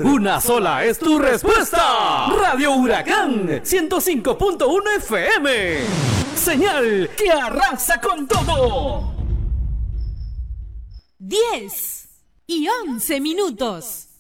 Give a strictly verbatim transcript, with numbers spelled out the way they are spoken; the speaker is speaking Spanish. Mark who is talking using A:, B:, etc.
A: Una sola es tu respuesta. Radio Huracán ciento cinco punto uno F M. Señal que arrasa con todo.
B: diez y once minutos.